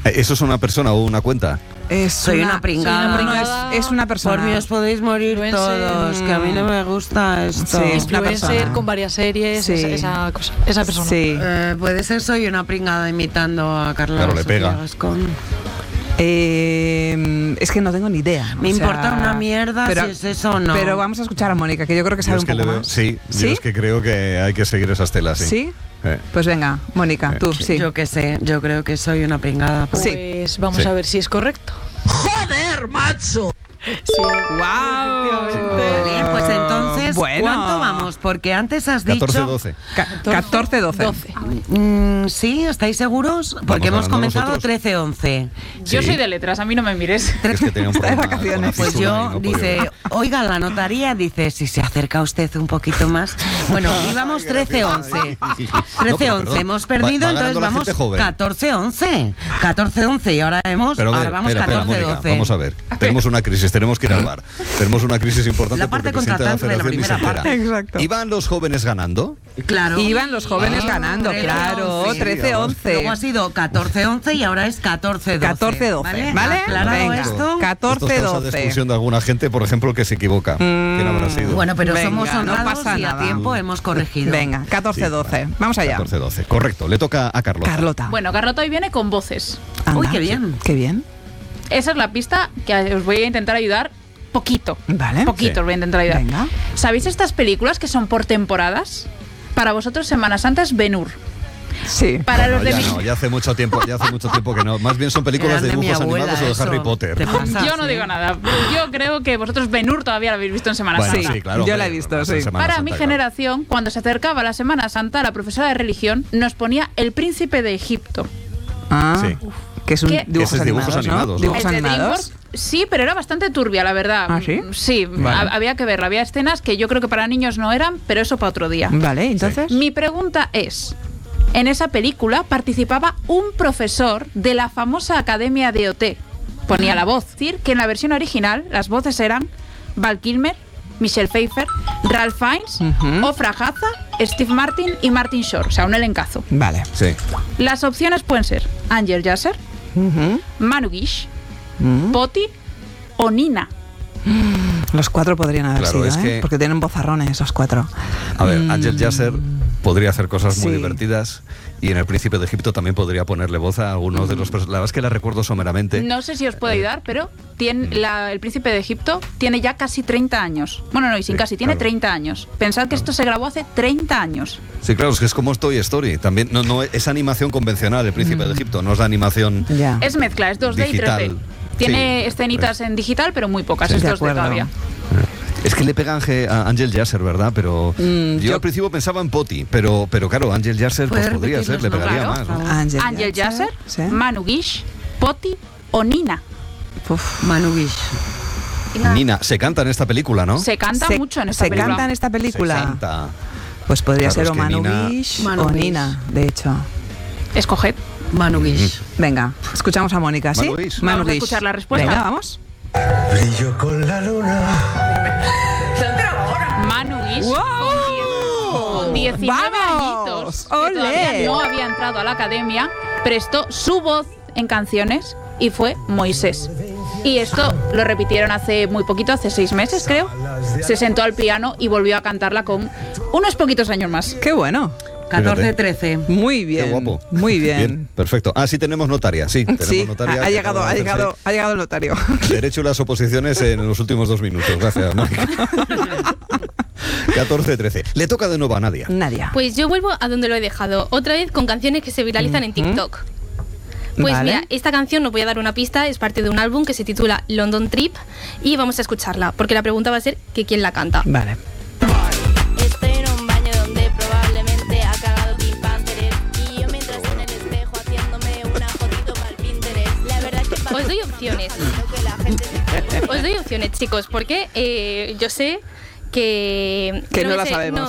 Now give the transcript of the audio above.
¿Eso es una persona o una cuenta? Soy una pringada. Es una persona. Por mí os podéis morir todos, que a mí no me gusta esto. Sí, es una Influencer persona. con varias series, Sí. esa persona. Sí. Puede ser soy una pringada imitando a Carla Claro, le pega. Sofía Gascón. Es que no tengo ni idea. Me importa una mierda si es eso o no. Pero vamos a escuchar a Mónica, que yo creo que sabe un poco más. Sí, yo es que creo que hay que seguir esas telas, sí. ¿Sí? Pues venga, Mónica, tú, sí. Yo qué sé, yo creo que soy una pringada. Pues vamos a ver si es correcto. ¡Joder, macho! Sí. ¡Wow! Vale, pues entonces, Bueno. ¿cuánto vamos? Porque antes has dicho... 14-12. 14-12. ¿Sí? ¿Estáis seguros? Porque hemos ganando comenzado nosotros. 13-11. Yo Sí. soy de letras, a mí no me mires. Es que tenía un Está de problema vacaciones. con la Pues fisura y yo, no podía dice, ver. oiga, la notaría, dice, si se acerca usted un poquito más. Bueno, íbamos 13-11. 13-11, hemos perdido, va entonces ganando la vamos gente joven. 14-11. 14-11 y ahora Pero a ver, vamos espera, Mónica, 14-12. vamos a ver. Tenemos una crisis, tenemos que ir al bar. Tenemos una crisis importante La parte porque el presidente contratante de la Federación ni se primera entera. parte. Exacto. ¿Iban los jóvenes ganando? Claro. Iban los jóvenes ganando, 13-11. claro, Sí, 13-11. Luego ha sido 14-11 y ahora es 14-12. 14-12, ¿vale? Aclarado Venga. esto. 14-12. Esto es causa de expulsión de alguna gente, por ejemplo, que se equivoca. ¿Quién habrá sido? Bueno, pero Venga, somos no honrados pasa y a nada. tiempo hemos corregido. Venga, 14-12. Vamos allá. 14-12. Correcto. Le toca a Carlota. Carlota. Bueno, Carlota hoy viene con voces. Anda. Uy, qué bien. Qué bien. Esa es la pista que os voy a intentar ayudar poquito. Vale. Poquito Sí. os voy a intentar ayudar. Venga. ¿Sabéis estas películas que son por temporadas? Para vosotros Semana Santa es Ben-Hur. Sí. Para Bueno, los de ya mi... no, ya hace mucho tiempo que no. Más bien son películas Eran de de mi dibujos abuela, animados o de eso. Harry Potter. Te pasa, Yo no sí. digo nada. Yo creo que vosotros Ben-Hur todavía lo habéis visto en Semana Bueno, Santa. sí, claro. Yo hombre, la he visto, va a ser sí. Semana Para Santa, mi claro. generación, cuando se acercaba la Semana Santa, la profesora de religión nos ponía El Príncipe de Egipto. Ah, Sí. que es un ¿Qué? dibujos Ese es dibujos animados, animados, ¿no? ¿no? Dibujos El de animados. DreamWorks, sí, pero era bastante turbia, la verdad. ¿Ah, sí? Sí, Vale. había que verla. Había escenas que yo creo que para niños no eran, pero eso para otro día. Vale, entonces. Mi pregunta es, en esa película participaba un profesor de la famosa Academia de OT. Ponía la voz. Es decir, que en la versión original las voces eran Val Kilmer, Michelle Pfeiffer, Ralph Fiennes, Ujú. Ofra Haza, Steve Martin y Martin Short. O sea, un elencazo. Vale. Sí. Las opciones pueden ser Angel Yasser, Ujú. Manu Guish, Mm. Poti o Nina. Los cuatro podrían haber Claro, sido, es ¿eh? que- Porque tienen vozarrones esos cuatro. A ver, Angel Yasser podría hacer cosas muy Sí. divertidas y en El Príncipe de Egipto también podría ponerle voz a algunos de los personajes. La verdad es que la recuerdo someramente. No sé si os puedo ayudar, pero el Príncipe de Egipto tiene ya casi 30 años. Bueno, no, y sin Sí, casi, tiene claro. 30 años. Pensad que esto se grabó hace 30 años. Sí, claro, es que es como Toy Story. También no es animación convencional, El Príncipe de Egipto, no es la animación Ya. Es mezcla, es 2D digital. y 3D. Tiene Sí, escenitas en digital, pero muy pocas, Sí, es de 2D acuerdo. todavía. Es que le pega a Angel Yasser, ¿verdad? Pero yo al principio pensaba en Poti, pero claro, Angel Yasser pues ¿Puedes podría ser, le repetirlos, no? pegaría Claro. más, ¿no? Angel Yasser, Sí. Manu Guish, Poti o Nina. Uf. Manu Guish. Nina, se canta en esta película, ¿no? Se canta mucho en esta se película. canta en esta película. Se canta. Pues podría Claro, ser es o que Manu Nina- Guish Manu o Guish. Nina, de hecho. Escoged. Manu Guish. Venga, escuchamos a Mónica, ¿sí? Manu Guish. Vamos a Guish. escuchar la respuesta. Venga, vamos. Brillo con la luna. Manu Guish, ¡Wow! con 19 ¡Vamos! añitos, que ¡Olé! todavía no había entrado a la academia, prestó su voz en canciones y fue Moisés. Y esto lo repitieron hace muy poquito, hace 6 meses creo. Se sentó al piano y volvió a cantarla con unos poquitos años más. Qué bueno. 14-13. Muy bien. Qué guapo. Muy bien. Perfecto. Ah, sí tenemos notaria, sí. Tenemos Sí, notaria ha que llegado, acaba ha de llegado, ha llegado el notario. hacerse derecho y las oposiciones en los últimos 2 minutos. Gracias, Mónica. 14-13. Le toca de nuevo a Nadia. Nadia. Pues yo vuelvo a donde lo he dejado, otra vez con canciones que se viralizan en TikTok. Pues Vale. mira, esta canción, os voy a dar una pista, es parte de un álbum que se titula London Trip y vamos a escucharla, porque la pregunta va a ser que quién la canta. Vale. Estoy en un baño donde probablemente ha cagado Pink Panther y yo mientras en el espejo haciéndome una fotito para el Pinterest. La verdad es que Os doy opciones. que la gente se... Os doy opciones, chicos, porque yo sé que... Que no me la sé- sabemos.